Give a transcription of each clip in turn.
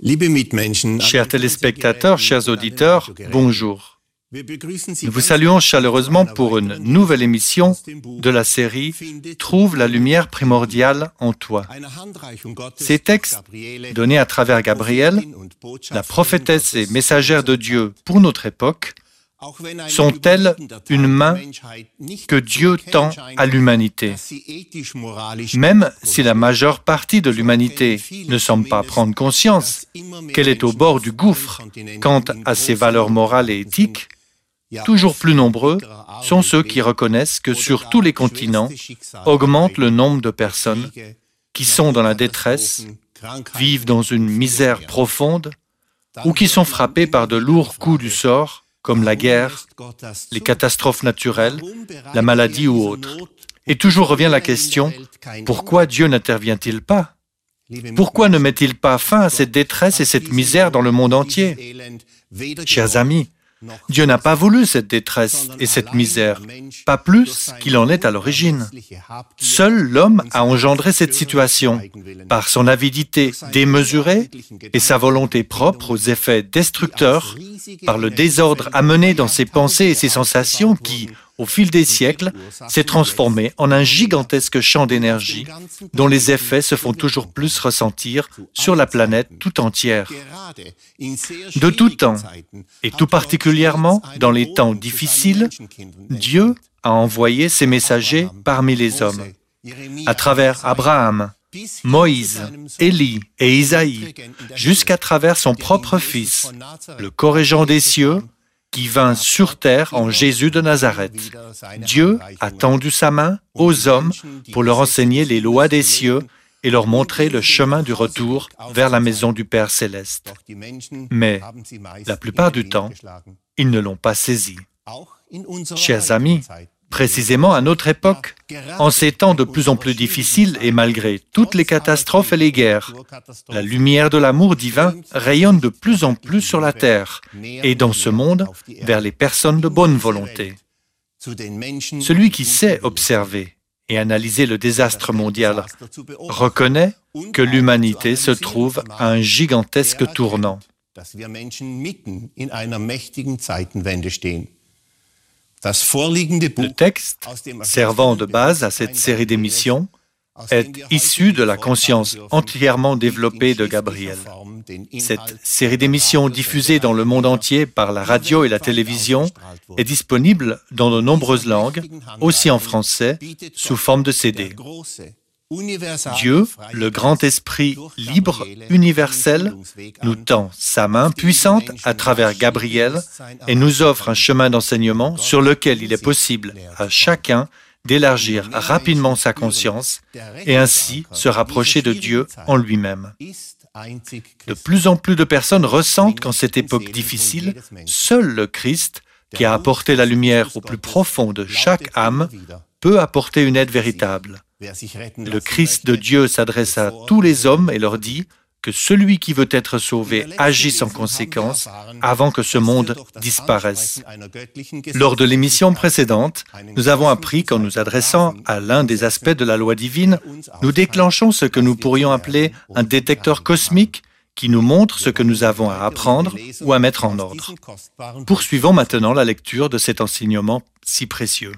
Chers téléspectateurs, chers auditeurs, bonjour. Nous vous saluons chaleureusement pour une nouvelle émission de la série « Trouve la lumière primordiale en toi ». Ces textes, donnés à travers Gabrielle, la prophétesse et messagère de Dieu pour notre époque, sont-elles une main que Dieu tend à l'humanité? Même si la majeure partie de l'humanité ne semble pas prendre conscience qu'elle est au bord du gouffre quant à ses valeurs morales et éthiques, toujours plus nombreux sont ceux qui reconnaissent que sur tous les continents augmente le nombre de personnes qui sont dans la détresse, vivent dans une misère profonde ou qui sont frappés par de lourds coups du sort, comme la guerre, les catastrophes naturelles, la maladie ou autres. Et toujours revient la question, pourquoi Dieu n'intervient-il pas? Pourquoi ne met-il pas fin à cette détresse et cette misère dans le monde entier? Chers amis, Dieu n'a pas voulu cette détresse et cette misère, pas plus qu'il en est à l'origine. Seul l'homme a engendré cette situation par son avidité démesurée et sa volonté propre aux effets destructeurs, par le désordre amené dans ses pensées et ses sensations qui, au fil des siècles, s'est transformé en un gigantesque champ d'énergie dont les effets se font toujours plus ressentir sur la planète tout entière. De tout temps, et tout particulièrement dans les temps difficiles, Dieu a envoyé ses messagers parmi les hommes, à travers Abraham, Moïse, Élie et Isaïe, jusqu'à travers son propre fils, le corrigant des cieux, qui vint sur terre en Jésus de Nazareth. Dieu a tendu sa main aux hommes pour leur enseigner les lois des cieux et leur montrer le chemin du retour vers la maison du Père céleste. Mais, la plupart du temps, ils ne l'ont pas saisi. Chers amis, précisément à notre époque, en ces temps de plus en plus difficiles et malgré toutes les catastrophes et les guerres, la lumière de l'amour divin rayonne de plus en plus sur la terre et dans ce monde vers les personnes de bonne volonté. Celui qui sait observer et analyser le désastre mondial reconnaît que l'humanité se trouve à un gigantesque tournant. Le texte servant de base à cette série d'émissions est issu de la conscience entièrement développée de Gabrielle. Cette série d'émissions diffusée dans le monde entier par la radio et la télévision est disponible dans de nombreuses langues, aussi en français, sous forme de CD. Dieu, le grand esprit libre, universel, nous tend sa main puissante à travers Gabrielle et nous offre un chemin d'enseignement sur lequel il est possible à chacun d'élargir rapidement sa conscience et ainsi se rapprocher de Dieu en lui-même. De plus en plus de personnes ressentent qu'en cette époque difficile, seul le Christ, qui a apporté la lumière au plus profond de chaque âme, peut apporter une aide véritable. Le Christ de Dieu s'adresse à tous les hommes et leur dit que celui qui veut être sauvé agisse en conséquence avant que ce monde disparaisse. Lors de l'émission précédente, nous avons appris qu'en nous adressant à l'un des aspects de la loi divine, nous déclenchons ce que nous pourrions appeler un détecteur cosmique qui nous montre ce que nous avons à apprendre ou à mettre en ordre. Poursuivons maintenant la lecture de cet enseignement si précieux.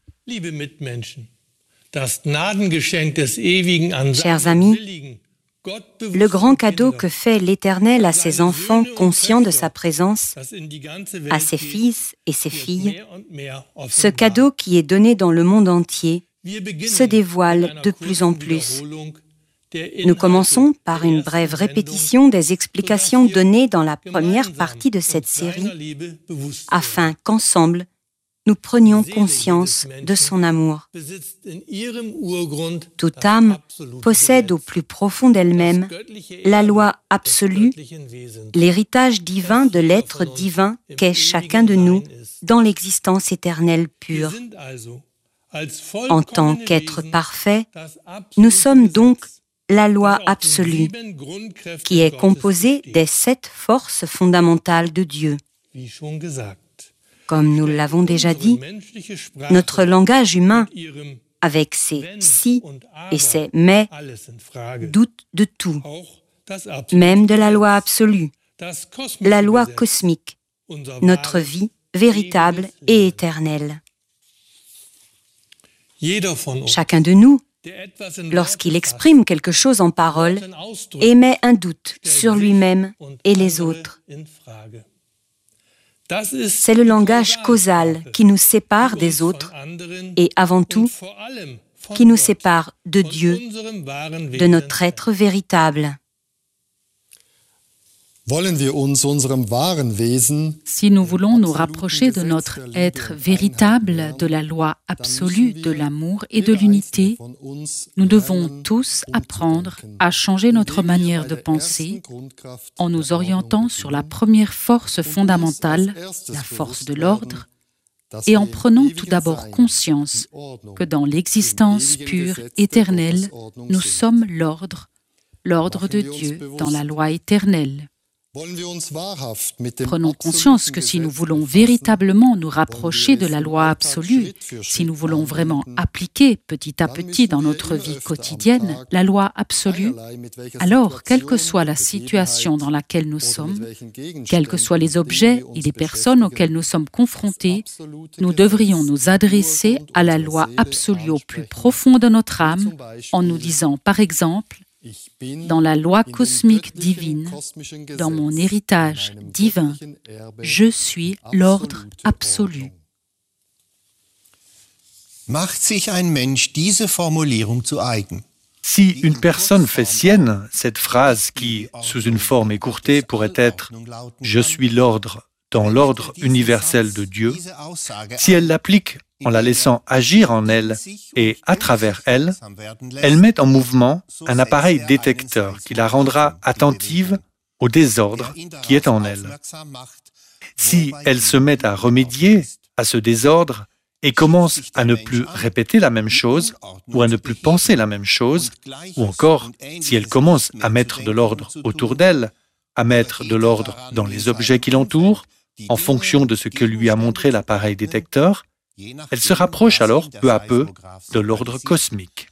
Chers amis, le grand cadeau que fait l'Éternel à ses enfants conscients de sa présence, à ses fils et ses filles, ce cadeau qui est donné dans le monde entier, se dévoile de plus en plus. Nous commençons par une brève répétition des explications données dans la première partie de cette série, afin qu'ensemble, nous prenions conscience de son amour. Toute âme possède au plus profond d'elle-même la loi absolue, l'héritage divin de l'être divin qu'est chacun de nous dans l'existence éternelle pure. En tant qu'être parfait, nous sommes donc la loi absolue, qui est composée des 7 forces fondamentales de Dieu. Comme nous l'avons déjà dit, notre langage humain, avec ses si et ses mais, doute de tout, même de la loi absolue, la loi cosmique, notre vie véritable et éternelle. Chacun de nous, lorsqu'il exprime quelque chose en parole, émet un doute sur lui-même et les autres. C'est le langage causal qui nous sépare des autres et avant tout, qui nous sépare de Dieu, de notre être véritable. Si nous voulons nous rapprocher de notre être véritable, de la loi absolue, de l'amour et de l'unité, nous devons tous apprendre à changer notre manière de penser en nous orientant sur la première force fondamentale, la force de l'ordre, et en prenant tout d'abord conscience que dans l'existence pure, éternelle, nous sommes l'ordre de Dieu dans la loi éternelle. Prenons conscience que si nous voulons véritablement nous rapprocher de la loi absolue, si nous voulons vraiment appliquer petit à petit dans notre vie quotidienne la loi absolue, alors, quelle que soit la situation dans laquelle nous sommes, quels que soient les objets et les personnes auxquelles nous sommes confrontés, nous devrions nous adresser à la loi absolue au plus profond de notre âme en nous disant, par exemple, dans la loi cosmique divine, dans mon héritage divin, je suis l'ordre absolu. Macht sich ein Mensch diese Formulierung zu eigen? Si une personne fait sienne cette phrase qui, sous une forme écourtée, pourrait être « Je suis l'ordre dans l'ordre universel de Dieu », si elle l'applique en la laissant agir en elle et à travers elle, elle met en mouvement un appareil détecteur qui la rendra attentive au désordre qui est en elle. Si elle se met à remédier à ce désordre et commence à ne plus répéter la même chose ou à ne plus penser la même chose, ou encore si elle commence à mettre de l'ordre autour d'elle, à mettre de l'ordre dans les objets qui l'entourent, en fonction de ce que lui a montré l'appareil détecteur, elle se rapproche alors peu à peu de l'ordre cosmique.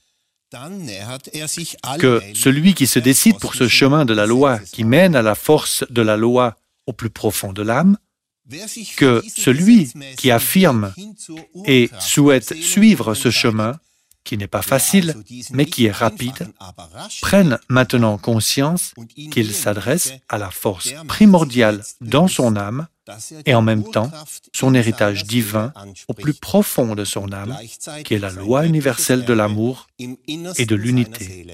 Que celui qui se décide pour ce chemin de la loi qui mène à la force de la loi au plus profond de l'âme, que celui qui affirme et souhaite suivre ce chemin, qui n'est pas facile, mais qui est rapide, prenne maintenant conscience qu'il s'adresse à la force primordiale dans son âme et en même temps son héritage divin au plus profond de son âme, qui est la loi universelle de l'amour et de l'unité.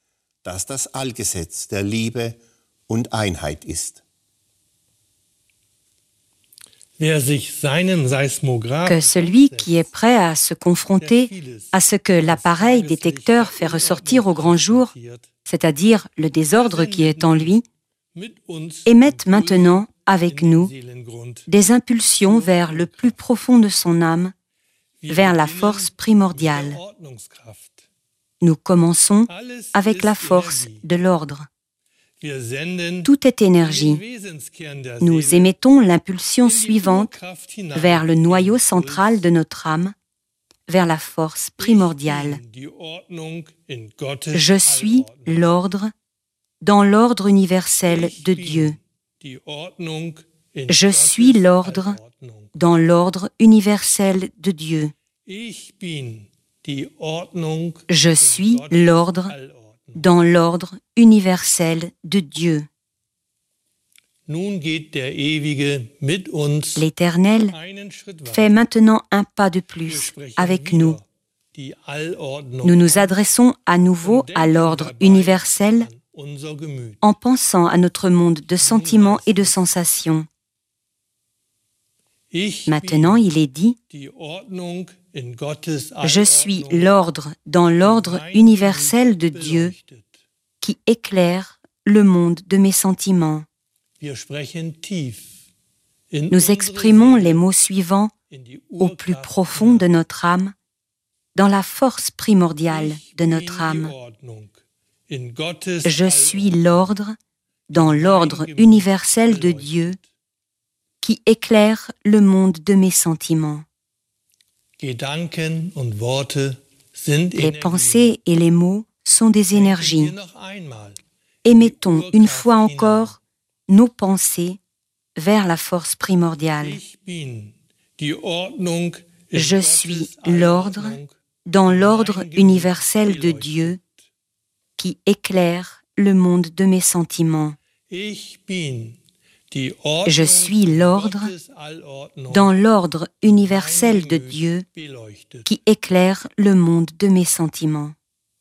Que celui qui est prêt à se confronter à ce que l'appareil détecteur fait ressortir au grand jour, c'est-à-dire le désordre qui est en lui, émette maintenant avec nous des impulsions vers le plus profond de son âme, vers la force primordiale. Nous commençons avec la force de l'ordre. Tout est énergie. Nous émettons l'impulsion suivante vers le noyau central de notre âme, vers la force primordiale. Je suis l'ordre dans l'ordre universel de Dieu. Je suis l'ordre dans l'ordre universel de Dieu. Je suis l'ordre dans l'ordre universel de Dieu. L'Éternel fait maintenant un pas de plus avec nous. Nous nous adressons à nouveau à l'ordre universel en pensant à notre monde de sentiments et de sensations. Maintenant, il est dit « Je suis l'ordre dans l'ordre universel de Dieu qui éclaire le monde de mes sentiments. » Nous exprimons les mots suivants au plus profond de notre âme, dans la force primordiale de notre âme. Je suis l'ordre dans l'ordre universel de Dieu qui éclaire le monde de mes sentiments. Les pensées et les mots sont des énergies. émettons une fois encore nos pensées vers la force primordiale. Je suis l'ordre dans l'ordre universel de Dieu qui éclaire le monde de mes sentiments. Je suis l'ordre dans l'ordre universel de Dieu qui éclaire le monde de mes sentiments.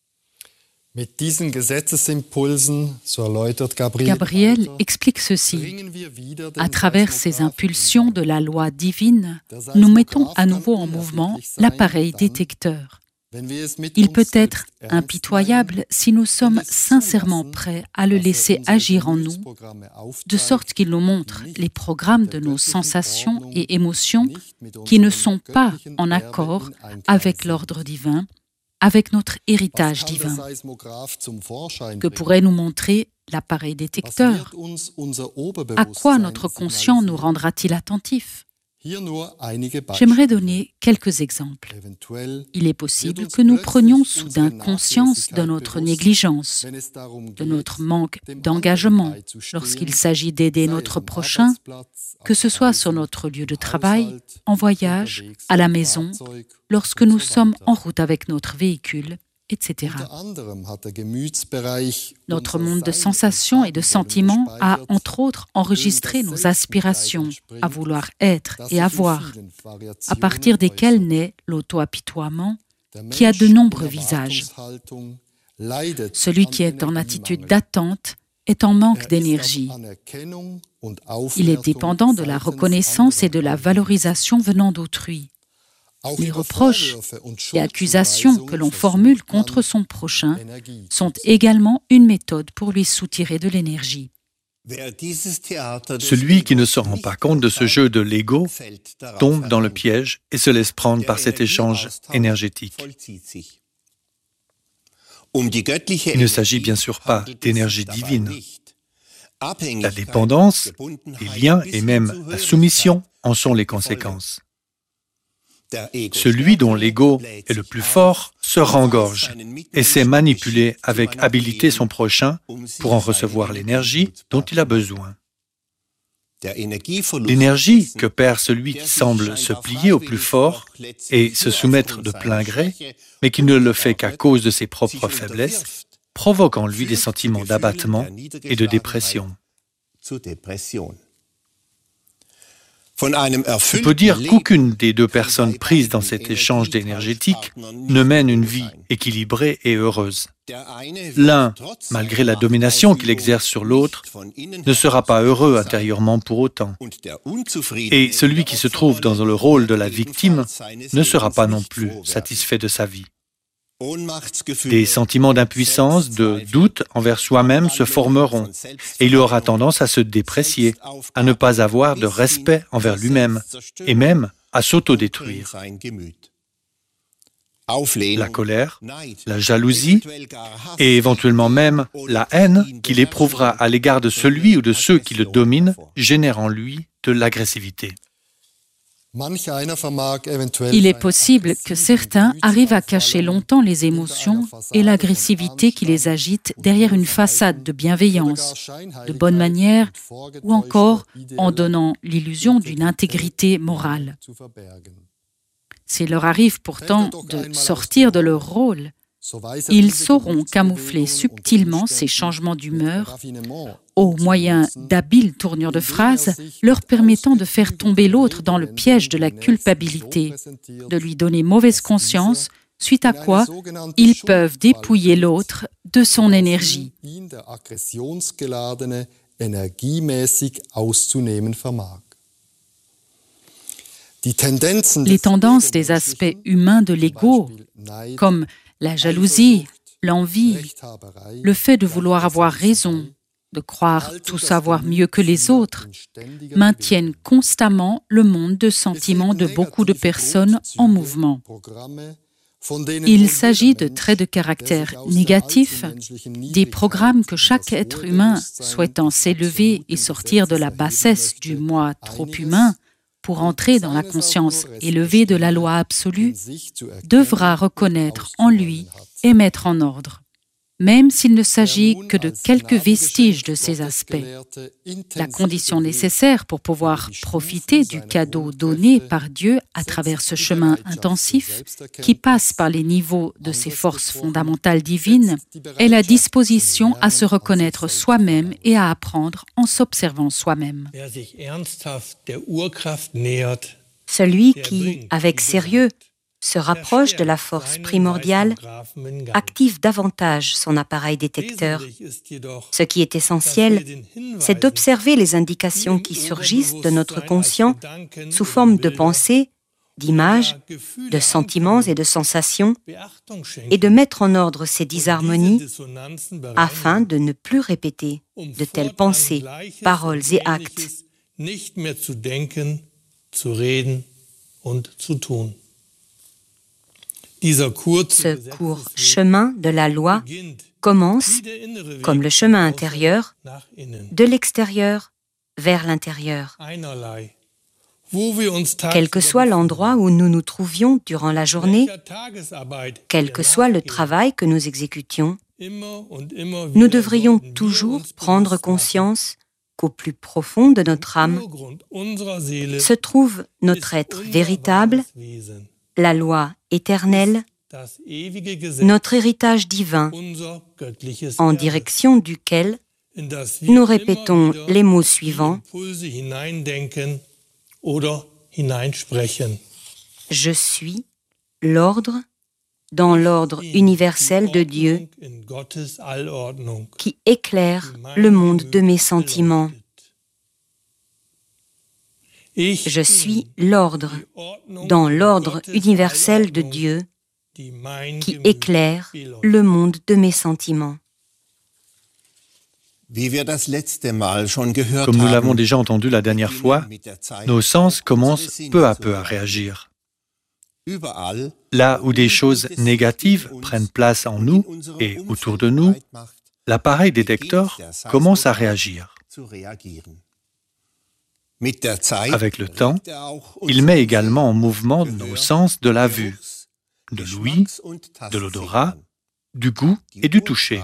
Gabriel explique ceci. À travers ces impulsions de la loi divine, nous mettons à nouveau en mouvement l'appareil détecteur. Il peut être impitoyable si nous sommes sincèrement prêts à le laisser agir en nous, de sorte qu'il nous montre les programmes de nos sensations et émotions qui ne sont pas en accord avec l'ordre divin, avec notre héritage divin. Que pourrait nous montrer l'appareil détecteur? À quoi notre conscient nous rendra-t-il attentifs? J'aimerais donner quelques exemples. Il est possible que nous prenions soudain conscience de notre négligence, de notre manque d'engagement lorsqu'il s'agit d'aider notre prochain, que ce soit sur notre lieu de travail, en voyage, à la maison, lorsque nous sommes en route avec notre véhicule, etc. Notre monde de sensations et de sentiments a, entre autres, enregistré nos aspirations à vouloir être et avoir, à partir desquelles naît l'auto-apitoiement, qui a de nombreux visages. Celui qui est en attitude d'attente est en manque d'énergie. Il est dépendant de la reconnaissance et de la valorisation venant d'autrui. Les reproches et accusations que l'on formule contre son prochain sont également une méthode pour lui soutirer de l'énergie. Celui qui ne se rend pas compte de ce jeu de l'ego tombe dans le piège et se laisse prendre par cet échange énergétique. Il ne s'agit bien sûr pas d'énergie divine. La dépendance, les liens et même la soumission en sont les conséquences. Celui dont l'ego est le plus fort se rengorge et sait manipuler avec habileté son prochain pour en recevoir l'énergie dont il a besoin. L'énergie que perd celui qui semble se plier au plus fort et se soumettre de plein gré, mais qui ne le fait qu'à cause de ses propres faiblesses, provoque en lui des sentiments d'abattement et de dépression. On peut dire qu'aucune des deux personnes prises dans cet échange énergétique ne mène une vie équilibrée et heureuse. L'un, malgré la domination qu'il exerce sur l'autre, ne sera pas heureux intérieurement pour autant. Et celui qui se trouve dans le rôle de la victime ne sera pas non plus satisfait de sa vie. Des sentiments d'impuissance, de doute envers soi-même se formeront et il aura tendance à se déprécier, à ne pas avoir de respect envers lui-même et même à s'autodétruire. La colère, la jalousie et éventuellement même la haine qu'il éprouvera à l'égard de celui ou de ceux qui le dominent génèrent en lui de l'agressivité. Il est possible que certains arrivent à cacher longtemps les émotions et l'agressivité qui les agitent derrière une façade de bienveillance, de bonne manière ou encore en donnant l'illusion d'une intégrité morale. S'il leur arrive pourtant de sortir de leur rôle, ils sauront camoufler subtilement ces changements d'humeur au moyen d'habiles tournures de phrases leur permettant de faire tomber l'autre dans le piège de la culpabilité, de lui donner mauvaise conscience, suite à quoi ils peuvent dépouiller l'autre de son énergie. Les tendances des aspects humains de l'ego, comme la jalousie, l'envie, le fait de vouloir avoir raison, de croire tout savoir mieux que les autres, maintiennent constamment le monde de sentiments de beaucoup de personnes en mouvement. Il s'agit de traits de caractère négatifs, des programmes que chaque être humain, souhaitant s'élever et sortir de la bassesse du moi trop humain, pour entrer dans la conscience élevée de la loi absolue, devra reconnaître en lui et mettre en ordre. même s'il ne s'agit que de quelques vestiges de ces aspects. La condition nécessaire pour pouvoir profiter du cadeau donné par Dieu à travers ce chemin intensif, qui passe par les niveaux de ces forces fondamentales divines, est la disposition à se reconnaître soi-même et à apprendre en s'observant soi-même. Celui qui, avec sérieux, se rapproche de la force primordiale, active davantage son appareil détecteur. Ce qui est essentiel, c'est d'observer les indications qui surgissent de notre conscient sous forme de pensées, d'images, de sentiments et de sensations, et de mettre en ordre ces disharmonies afin de ne plus répéter de telles pensées, paroles et actes. Ce court chemin de la loi commence, comme le chemin intérieur, de l'extérieur vers l'intérieur. Quel que soit l'endroit où nous nous trouvions durant la journée, quel que soit le travail que nous exécutions, nous devrions toujours prendre conscience qu'au plus profond de notre âme se trouve notre être véritable, la loi éternelle, notre héritage divin, en direction duquel nous répétons les mots suivants. Je suis l'ordre dans l'ordre universel de Dieu qui éclaire le monde de mes sentiments. Je suis l'ordre dans l'ordre universel de Dieu qui éclaire le monde de mes sentiments. Comme nous l'avons déjà entendu la dernière fois, nos sens commencent peu à peu à réagir. Là où des choses négatives prennent place en nous et autour de nous, l'appareil détecteur commence à réagir. Avec le temps, il met également en mouvement nos sens de la vue, de l'ouïe, de l'odorat, du goût et du toucher.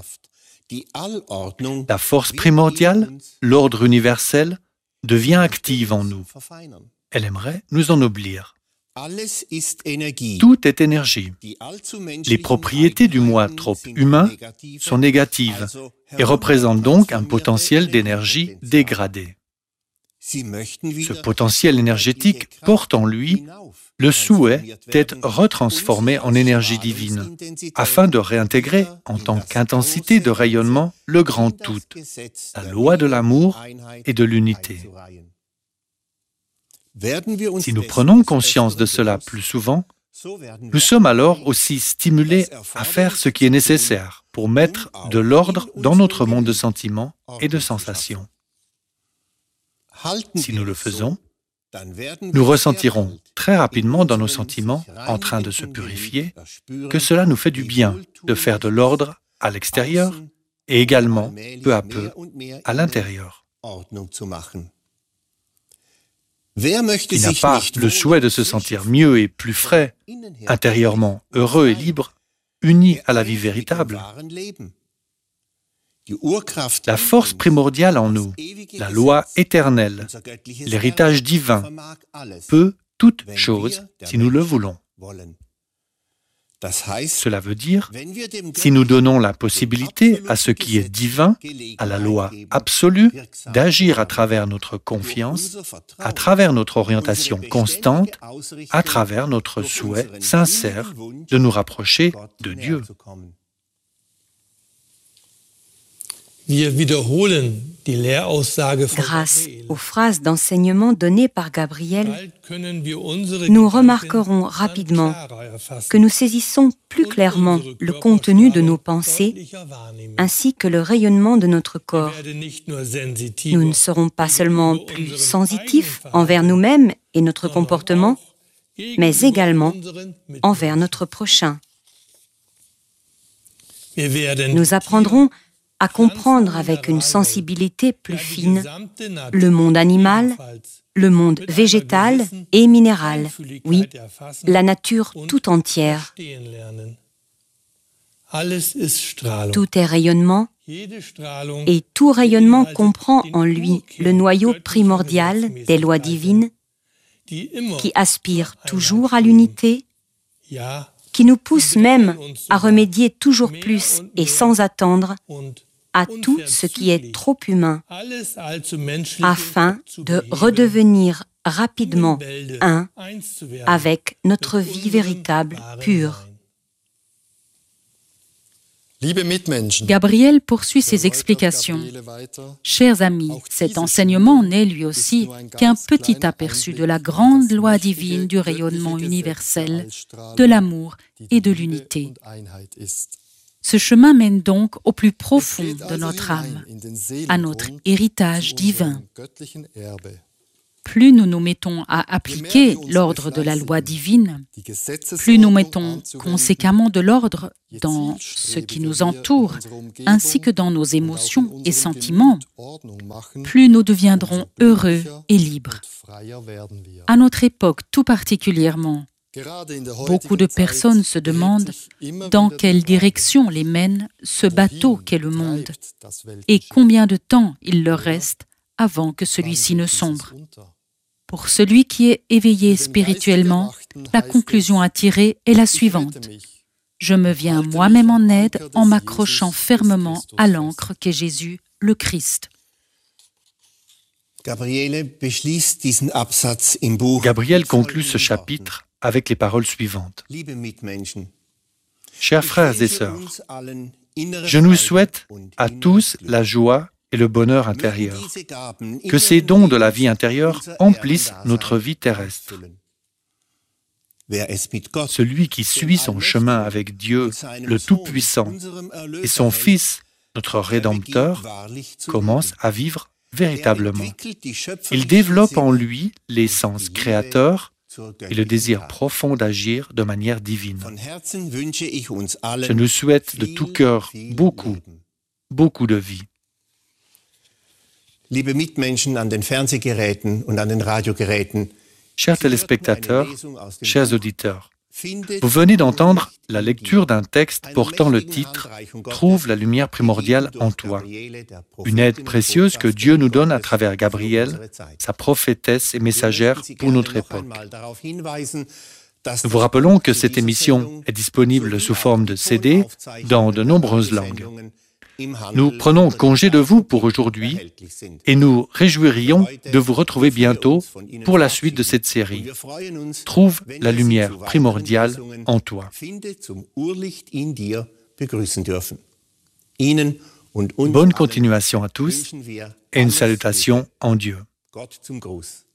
La force primordiale, l'ordre universel, devient active en nous. Elle aimerait nous ennoblir. Tout est énergie. Les propriétés du moi trop humain sont négatives et représentent donc un potentiel d'énergie dégradé. Ce potentiel énergétique porte en lui le souhait d'être retransformé en énergie divine, afin de réintégrer en tant qu'intensité de rayonnement le grand tout, la loi de l'amour et de l'unité. Si nous prenons conscience de cela plus souvent, nous sommes alors aussi stimulés à faire ce qui est nécessaire pour mettre de l'ordre dans notre monde de sentiments et de sensations. Si nous le faisons, nous ressentirons très rapidement dans nos sentiments, en train de se purifier, que cela nous fait du bien de faire de l'ordre à l'extérieur et également, peu à peu, à l'intérieur. Qui n'a pas le souhait de se sentir mieux et plus frais, intérieurement heureux et libre, uni à la vie véritable? La force primordiale en nous, la loi éternelle, l'héritage divin, peut toutes choses si nous le voulons. Cela veut dire, si nous donnons la possibilité à ce qui est divin, à la loi absolue, d'agir à travers notre confiance, à travers notre orientation constante, à travers notre souhait sincère de nous rapprocher de Dieu. Grâce aux phrases d'enseignement données par Gabriel, nous remarquerons rapidement que nous saisissons plus clairement le contenu de nos pensées ainsi que le rayonnement de notre corps. Nous ne serons pas seulement plus sensitifs envers nous-mêmes et notre comportement, mais également envers notre prochain. Nous apprendrons à comprendre avec une sensibilité plus fine le monde animal, le monde végétal et minéral, oui, la nature tout entière. Tout est rayonnement, et tout rayonnement comprend en lui le noyau primordial des lois divines qui aspire toujours à l'unité, qui nous pousse même à remédier toujours plus et sans attendre à tout ce qui est trop humain, afin de redevenir rapidement un avec notre vie véritable, pure. Gabriel poursuit ses explications. Chers amis, cet enseignement n'est lui aussi qu'un petit aperçu de la grande loi divine du rayonnement universel, de l'amour et de l'unité. Ce chemin mène donc au plus profond de notre âme, à notre héritage divin. Plus nous nous mettons à appliquer l'ordre de la loi divine, plus nous mettons conséquemment de l'ordre dans ce qui nous entoure, ainsi que dans nos émotions et sentiments, plus nous deviendrons heureux et libres. À notre époque tout particulièrement, beaucoup de personnes se demandent dans quelle direction les mène ce bateau qu'est le monde et combien de temps il leur reste avant que celui-ci ne sombre. Pour celui qui est éveillé spirituellement, la conclusion à tirer est la suivante. Je me viens moi-même en aide en m'accrochant fermement à l'ancre qu'est Jésus, le Christ. Gabriel conclut ce chapitre avec les paroles suivantes. Chers frères et sœurs, je nous souhaite à tous la joie et le bonheur intérieur, que ces dons de la vie intérieure emplissent notre vie terrestre. Celui qui suit son chemin avec Dieu, le Tout-Puissant, et son Fils, notre Rédempteur, commence à vivre véritablement. Il développe en lui l'essence créateur et le désir profond d'agir de manière divine. Je nous souhaite de tout cœur beaucoup de vie. Chers téléspectateurs, chers auditeurs, vous venez d'entendre la lecture d'un texte portant le titre « Trouve la lumière primordiale en toi », une aide précieuse que Dieu nous donne à travers Gabriel, sa prophétesse et messagère pour notre époque. Nous vous rappelons que cette émission est disponible sous forme de CD dans de nombreuses langues. Nous prenons congé de vous pour aujourd'hui et nous réjouirions de vous retrouver bientôt pour la suite de cette série. Trouve la lumière primordiale en toi. Bonne continuation à tous et une salutation en Dieu.